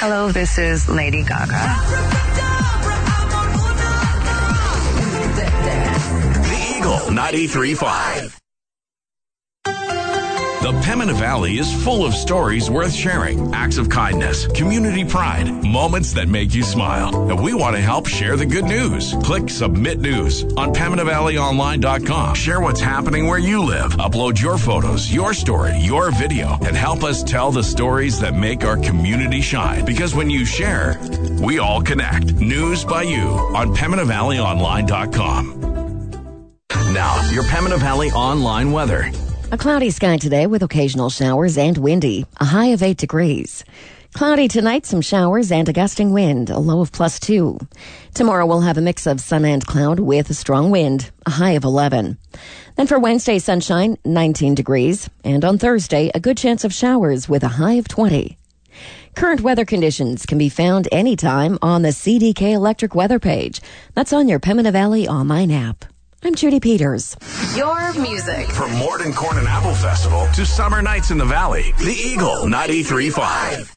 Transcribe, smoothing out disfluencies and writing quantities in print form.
Hello, this is Lady Gaga. The Eagle 93.5. The Pembina Valley is full of stories worth sharing, acts of kindness, community pride, moments that make you smile. And we want to help share the good news. Click Submit News on PembinaValleyOnline.com. Share what's happening where you live. Upload your photos, your story, your video, and help us tell the stories that make our community shine. Because when you share, we all connect. News by you on PembinaValleyOnline.com. Now, your Pembina Valley online weather. A cloudy sky today with occasional showers and windy, a high of 8 degrees. Cloudy tonight, some showers and a gusting wind, a low of +2. Tomorrow we'll have a mix of sun and cloud with a strong wind, a high of 11. Then for Wednesday, sunshine, 19 degrees. And on Thursday, a good chance of showers with a high of 20. Current weather conditions can be found anytime on the CDK Electric weather page. That's on your Pembina Valley online app. I'm Judy Peters. Your music. From Morden Corn and Apple Festival to summer nights in the Valley, the Eagle 93.5.